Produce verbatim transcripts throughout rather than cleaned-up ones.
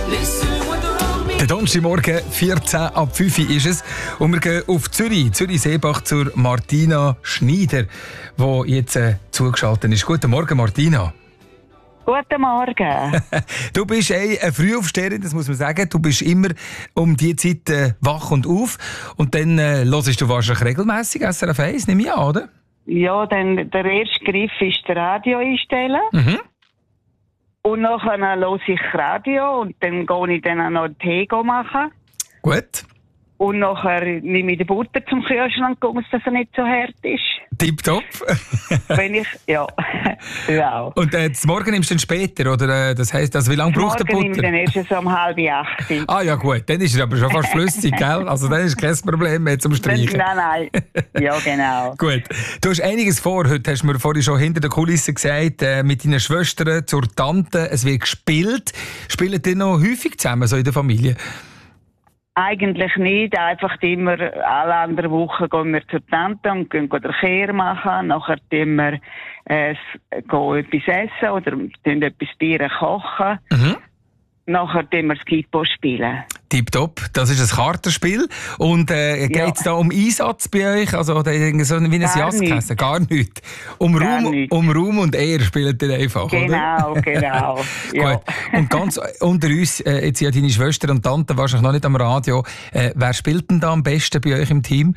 Der Donnerstagmorgen, vierzehn ab fünf ist es. Und wir gehen auf Zürich, Zürich-Seebach zur Martina Schneider, die jetzt äh, zugeschaltet ist. Guten Morgen, Martina. Guten Morgen. Du bist eine, eine Frühaufsteherin, das muss man sagen. Du bist immer um diese Zeit äh, wach und auf. Und dann äh, hörst du wahrscheinlich regelmässig S R F eins, nehme ich an, oder? Ja, dann der erste Griff ist das Radio einstellen. Mhm. Und nachher höre ich Radio und dann gehe ich dann auch noch Tee machen. Gut. Und nachher nehme ich die Butter zum Kühlschrank, gucke, dass er nicht so hart ist. Tipptopp. Wenn ich, ja, wow. Und äh, das Morgen nimmst du dann später, oder? Äh, das heisst, also wie lange braucht der Morgen nehme ich Butter? dann erst so um halb acht. Ah ja gut, dann ist er aber schon fast flüssig, gell? Also dann ist kein Problem mehr zum Streichen. Nein, nein. Ja, genau. Gut. Du hast einiges vor. Heute hast du mir vorhin schon hinter der Kulisse gesagt, äh, mit deinen Schwestern zur Tante, es wird gespielt. Spielen die noch häufig zusammen, so in der Familie? Eigentlich nicht. Einfach immer alle anderen Wochen gehen wir zur Tante und gehen den Kehr machen. Nachher tun wir äh, gehen etwas essen oder tun etwas Bier kochen. Mhm. Nachher tun wir Skippo spielen. Tipptopp, das ist ein Kartenspiel. Und äh, geht es Ja. da um Einsatz bei euch? Also oder so wie ein Jazzkäse? Gar nicht. Um, Gar Ruhm, nicht. um Ruhm und Ehre spielt ihr einfach, Genau, oder? genau. Ja. Gut. Und ganz unter uns, äh, jetzt ja deine Schwester und Tante wahrscheinlich noch nicht am Radio. Äh, wer spielt denn da am besten bei euch im Team?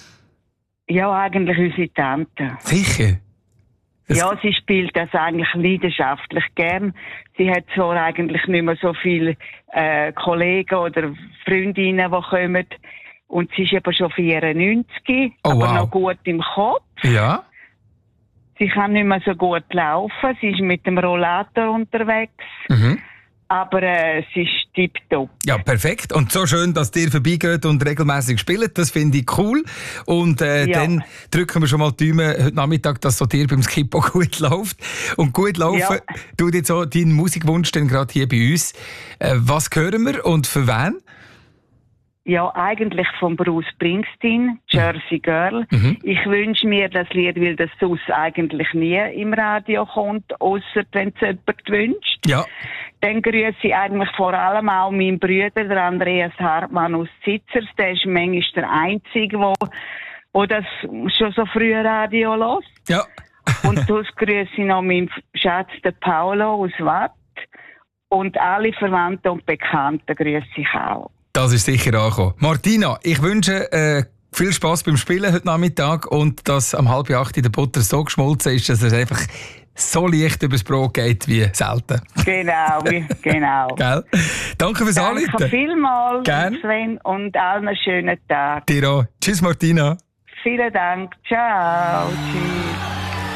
Ja, eigentlich unsere Tante. Sicher? Das Ja, sie spielt das eigentlich leidenschaftlich gern. Sie hat zwar eigentlich nicht mehr so viele äh, Kollegen oder Freundinnen, die kommen. Und sie ist eben schon vierundneunzig, Oh, aber wow. noch gut im Kopf. Ja? Sie kann nicht mehr so gut laufen. Sie ist mit dem Rollator unterwegs. Mhm. Aber äh, sie ist tipptopp. Ja, perfekt. Und so schön, dass ihr vorbeigeht und regelmäßig spielt. Das finde ich cool. Und äh, Ja. dann drücken wir schon mal die Daumen heute Nachmittag, dass so dir beim Skippo gut läuft. Und gut laufen, Ja. du jetzt so deinen Musikwunsch dann gerade hier bei uns. Äh, was hören wir und für wen? Ja, eigentlich von Bruce Springsteen, Jersey Girl. Mhm. Ich wünsche mir das Lied, weil das sonst eigentlich nie im Radio kommt, ausser wenn es jemand wünscht. Ja. Dann grüße ich eigentlich vor allem auch meinen Bruder, der Andreas Hartmann aus Zitzers. Der ist manchmal der Einzige, wo, wo das schon so früh Radio hört. Ja. Und das grüße ich noch meinen Schatz, den Paolo aus Watt. Und alle Verwandten und Bekannten grüße ich auch. Das ist sicher angekommen. Martina, ich wünsche äh, viel Spass beim Spielen heute Nachmittag und dass am halb acht in der Butter so geschmolzen ist, dass es einfach so leicht übers Brot geht wie selten. Genau, wie- genau. Gell? Danke fürs Danke Anrufen. vielmals, Gern. Sven, und allen einen schönen Tag. Dir auch. Tschüss, Martina. Vielen Dank. Ciao. Tschüss.